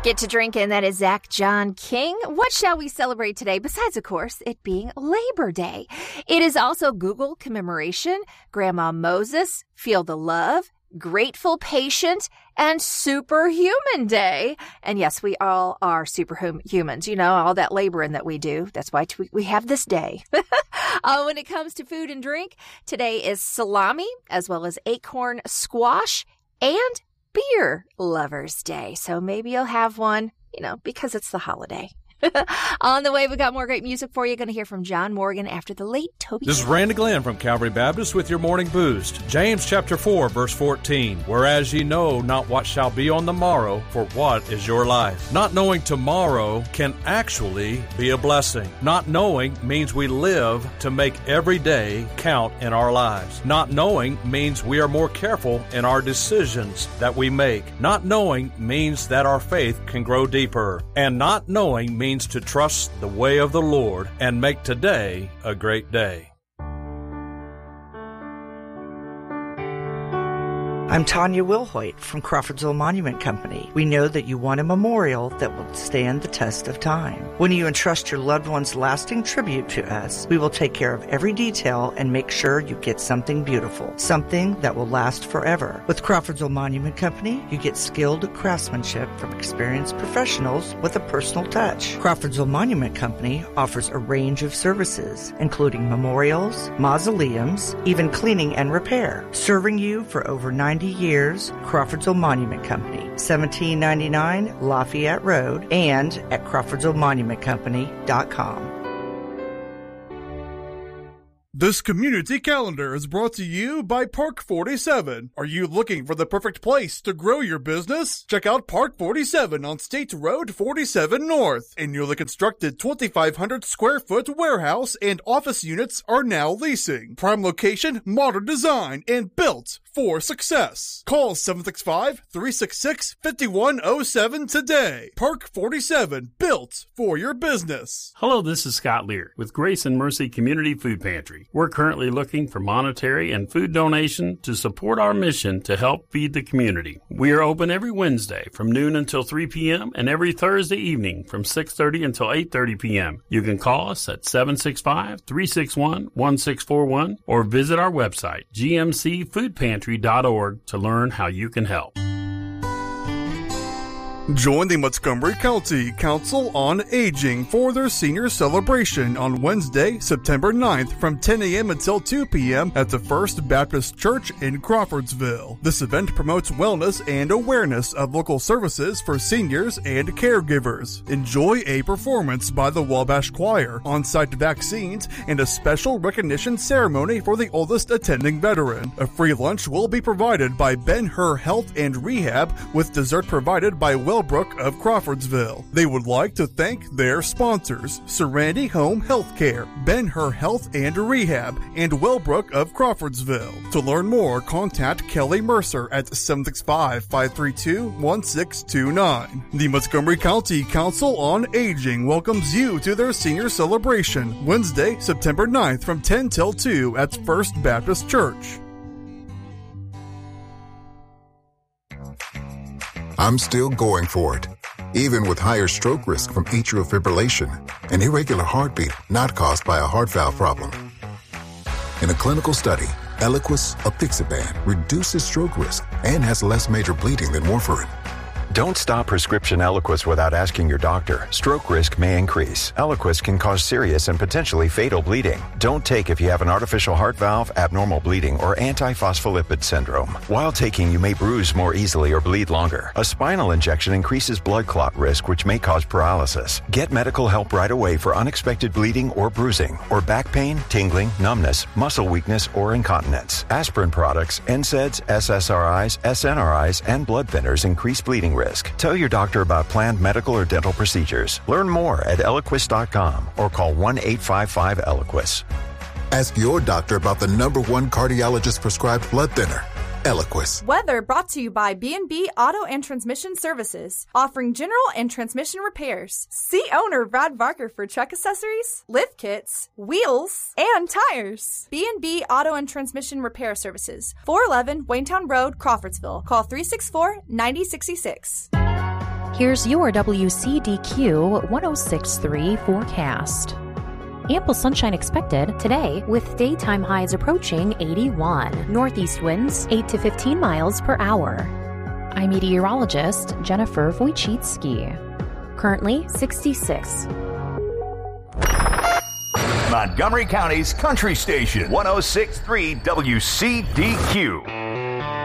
Get to drinking, that is Zach John King. What shall we celebrate today, besides, of course, it being Labor Day? It is also Google Commemoration, Grandma Moses, Feel the Love, Grateful Patient, and Superhuman Day. And yes, we all are superhumans, you know, all that laboring that we do. That's why we have this day. When it comes to food and drink, today is salami, as well as acorn squash, and Beer Lovers Day. So maybe you'll have one, you know, because it's the holiday. On the way, we got more great music for you. Going to hear from John Morgan after the late Toby. This is Randy Glenn from Calvary Baptist with your morning boost. James chapter 4, verse 14. Whereas ye know not what shall be on the morrow, for what is your life? Not knowing tomorrow can actually be a blessing. Not knowing means we live to make every day count in our lives. Not knowing means we are more careful in our decisions that we make. Not knowing means that our faith can grow deeper. And not knowing means to trust the way of the Lord and make today a great day. I'm Tanya Wilhoit from Crawfordsville Monument Company. We know that you want a memorial that will stand the test of time. When you entrust your loved one's lasting tribute to us, we will take care of every detail and make sure you get something beautiful, something that will last forever. With Crawfordsville Monument Company, you get skilled craftsmanship from experienced professionals with a personal touch. Crawfordsville Monument Company offers a range of services, including memorials, mausoleums, even cleaning and repair. Serving you for over 90 years, Crawfordsville Monument Company, 1799 Lafayette Road, and at CrawfordsvilleMonumentCompany.com. This community calendar is brought to you by Park 47. Are you looking for the perfect place to grow your business? Check out Park 47 on State Road 47 North. A newly constructed 2,500 square foot warehouse and office units are now leasing. Prime location, modern design, and built for success. Call 765-366-5107 today. Park 47, built for your business. Hello, this is Scott Lear with Grace and Mercy Community Food Pantry. We're currently looking for monetary and food donation to support our mission to help feed the community. We are open every Wednesday from noon until 3 p.m. and every Thursday evening from 6:30 until 8:30 p.m. You can call us at 765-361-1641 or visit our website, gmcfoodpantry.org, to learn how you can help. Join the Montgomery County Council on Aging for their senior celebration on Wednesday, September 9th from 10 a.m. until 2 p.m. at the First Baptist Church in Crawfordsville. This event promotes wellness and awareness of local services for seniors and caregivers. Enjoy a performance by the Wabash Choir, on-site vaccines, and a special recognition ceremony for the oldest attending veteran. A free lunch will be provided by Ben-Hur Health and Rehab, with dessert provided by Wellbrook of Crawfordsville. They would like to thank their sponsors, Serenity Home Healthcare, Ben-Hur Health and Rehab, and Wellbrook of Crawfordsville. To learn more, contact Kelly Mercer at 765-532-1629. The Montgomery County Council on Aging welcomes you to their senior celebration, Wednesday, September 9th from 10 till 2 at First Baptist Church. I'm still going for it, even with higher stroke risk from atrial fibrillation, an irregular heartbeat not caused by a heart valve problem. In a clinical study, Eliquis apixaban reduces stroke risk and has less major bleeding than warfarin. Don't stop prescription Eliquis without asking your doctor. Stroke risk may increase. Eliquis can cause serious and potentially fatal bleeding. Don't take if you have an artificial heart valve, abnormal bleeding, or antiphospholipid syndrome. While taking, you may bruise more easily or bleed longer. A spinal injection increases blood clot risk, which may cause paralysis. Get medical help right away for unexpected bleeding or bruising, or back pain, tingling, numbness, muscle weakness, or incontinence. Aspirin products, NSAIDs, SSRIs, SNRIs, and blood thinners increase bleeding risk. Tell your doctor about planned medical or dental procedures. Learn more at Eliquis.com or call 1-855-ELIQUIS. Ask your doctor about the #1 cardiologist prescribed blood thinner, Eliquis. Weather brought to you by B&B Auto and Transmission Services, offering general and transmission repairs. See owner Brad Barker for truck accessories, lift kits, wheels, and tires. B&B Auto and Transmission Repair Services, 411 Waynetown Road, Crawfordsville. Call 364-9066. Here's your WCDQ 106.3 forecast. Ample sunshine expected today with daytime highs approaching 81. Northeast winds 8 to 15 miles per hour. I'm meteorologist Jennifer Wojcicki. Currently 66. Montgomery County's Country Station, 106.3 WCDQ.